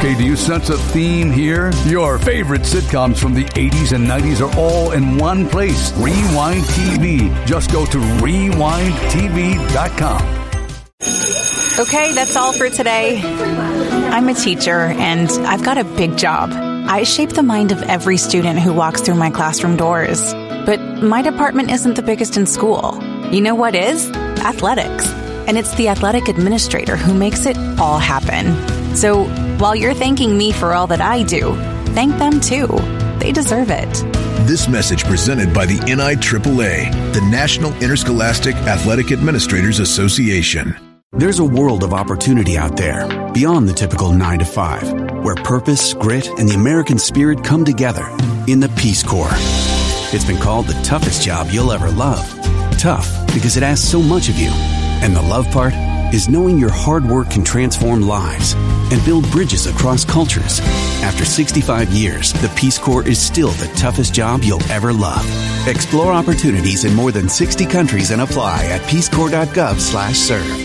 Okay, do you sense a theme here? Your favorite sitcoms from the 80s and 90s are all in one place. Rewind TV. Just go to rewindtv.com. Okay, that's all for today. I'm a teacher, and I've got a big job. I shape the mind of every student who walks through my classroom doors. But my department isn't the biggest in school. You know what is? Athletics. And it's the athletic administrator who makes it all happen. So while you're thanking me for all that I do, thank them too. They deserve it. This message presented by the NIAAA, the National Interscholastic Athletic Administrators Association. There's a world of opportunity out there, beyond the typical 9 to 5, where purpose, grit, and the American spirit come together in the Peace Corps. It's been called the toughest job you'll ever love. Tough because it asks so much of you. And the love part is knowing your hard work can transform lives and build bridges across cultures. After 65 years, the Peace Corps is still the toughest job you'll ever love. Explore opportunities in more than 60 countries and apply at peacecorps.gov/serve.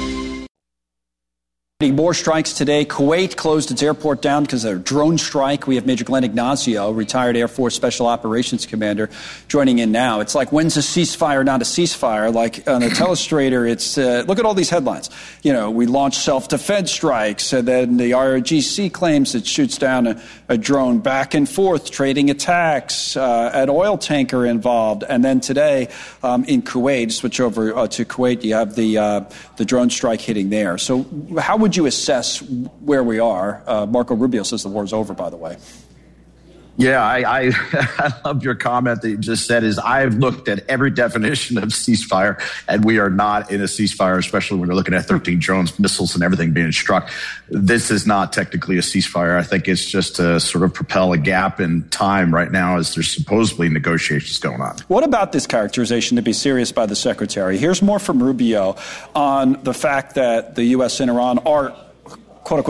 More strikes today. Kuwait closed its airport down because of a drone strike. We have Major Glenn Ignacio, retired Air Force Special Operations Commander, joining in now. It's like, when's a ceasefire not a ceasefire? Like on the telestrator, it's look at all these headlines. You know, we launched self-defense strikes, and then the ROGC claims it shoots down a drone, back and forth, trading attacks, an oil tanker involved. And then today in Kuwait, switch over to Kuwait, you have the drone strike hitting there. So how would you assess where we are? Marco Rubio says the war's over, by the way. Yeah, I love your comment that you just said. Is I've looked at every definition of ceasefire, and we are not in a ceasefire, especially when we're looking at 13 drones, missiles, and everything being struck. This is not technically a ceasefire. I think it's just to sort of propel a gap in time right now as there's supposedly negotiations going on. What about this characterization, to be serious, by the Secretary? Here's more from Rubio on the fact that the U.S. and Iran are